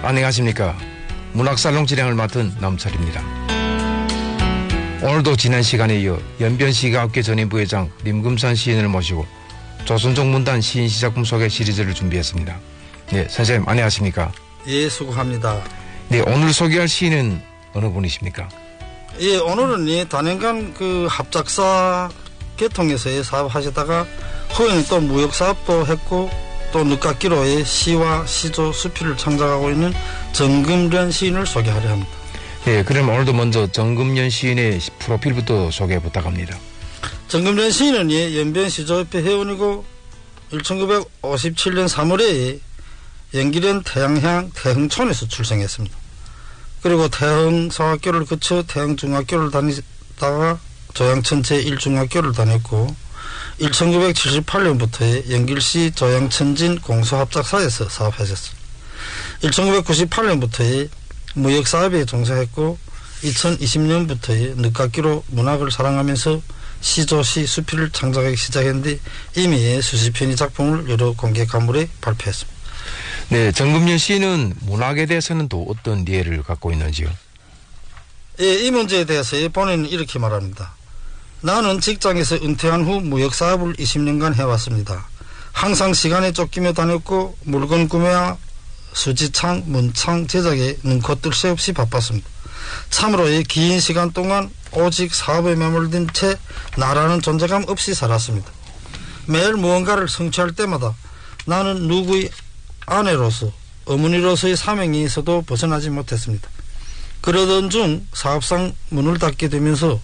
안녕하십니까. 문학살롱 진행을 맡은 남철입니다. 오늘도 지난 시간에 이어 연변시가학회 전임 부회장 림금산 시인을 모시고 조선족 문단 시인 시작품 소개 시리즈를 준비했습니다. 네, 선생님 안녕하십니까. 예, 수고합니다. 네, 오늘 소개할 시인은 어느 분이십니까? 예, 오늘은 단연간 합작사 개통에서 사업하시다가 후에는 또 무역사업도 했고 또 늦깎이로의 시와 시조 수필을 창작하고 있는 정금련 시인을 소개하려 합니다. 네, 그럼 오늘도 먼저 정금련 시인의 프로필부터 소개 부탁합니다. 정금련 시인은 연변시조협회 회원이고 1957년 3월에 연기련 태양향 태흥촌에서 출생했습니다. 그리고 태흥사학교를 거쳐 태흥중학교를 다니다가 조양천 제1중학교를 다녔고 1978년부터 연길시 조양천진 공소합작사에서 사업하셨습니다. 1998년부터 무역사업에 종사했고 2020년부터 늦깎이로 문학을 사랑하면서 시조시 수필을 창작하기 시작했는데 이미 수십 편의 작품을 여러 공개 가물에 발표했습니다. 네, 정금련 시인은 문학에 대해서는 또 어떤 이해를 갖고 있는지요? 예, 이 문제에 대해서 본인은 이렇게 말합니다. 나는 직장에서 은퇴한 후 무역사업을 20년간 해왔습니다. 항상 시간에 쫓기며 다녔고 물건 구매와 수지창, 문창 제작에 눈코 뜰 새 없이 바빴습니다. 참으로 긴 시간 동안 오직 사업에 매몰된 채 나라는 존재감 없이 살았습니다. 매일 무언가를 성취할 때마다 나는 누구의 아내로서 어머니로서의 사명이 있어도 벗어나지 못했습니다. 그러던 중 사업장 문을 닫게 되면서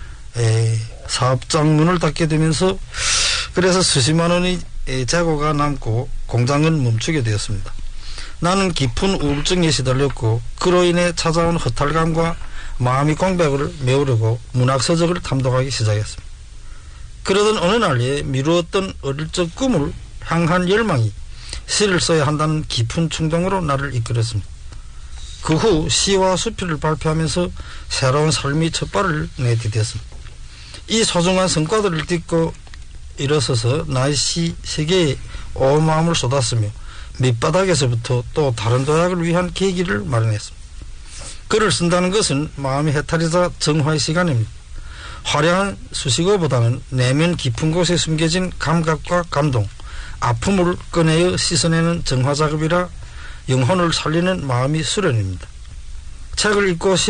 그래서 수십만 원의 재고가 남고 공장은 멈추게 되었습니다. 나는 깊은 우울증에 시달렸고 그로 인해 찾아온 허탈감과 마음의 공백을 메우려고 문학서적을 탐독하기 시작했습니다. 그러던 어느 날 미루었던 어릴 적 꿈을 향한 열망이 시를 써야 한다는 깊은 충동으로 나를 이끌었습니다. 그 후 시와 수필을 발표하면서 새로운 삶의 첫발을 내디뎠습니다. 이 소중한 성과들을 딛고 일어서서 나의 시 세계에 온 마음을 쏟았으며 밑바닥에서부터 또 다른 도약을 위한 계기를 마련했습니다. 글을 쓴다는 것은 마음의 해탈이자 정화의 시간입니다. 화려한 수식어보다는 내면 깊은 곳에 숨겨진 감각과 감동, 아픔을 꺼내어 씻어내는 정화 작업이라 영혼을 살리는 마음의 수련입니다. 책을 읽고